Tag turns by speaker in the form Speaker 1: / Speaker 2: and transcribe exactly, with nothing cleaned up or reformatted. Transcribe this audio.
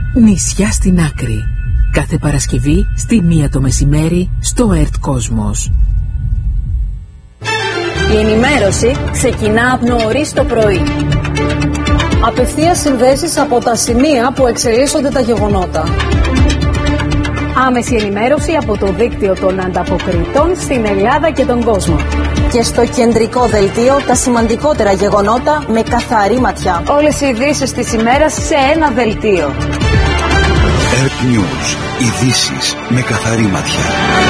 Speaker 1: Νησιά στην άκρη. Κάθε Παρασκευή στη μία το μεσημέρι στο ΕΡΤ Κόσμος.
Speaker 2: Η ενημέρωση ξεκινά από νωρίς το πρωί. Απευθείας συνδέσεις από τα σημεία που εξελίσσονται τα γεγονότα. Άμεση ενημέρωση από το δίκτυο των ανταποκριτών στην Ελλάδα και τον κόσμο.
Speaker 3: Και στο κεντρικό δελτίο τα σημαντικότερα γεγονότα με καθαρή ματιά.
Speaker 2: Όλες οι ειδήσεις της ημέρας σε ένα δελτίο.
Speaker 4: ΕΡΤ News. Ειδήσεις με καθαρή ματιά.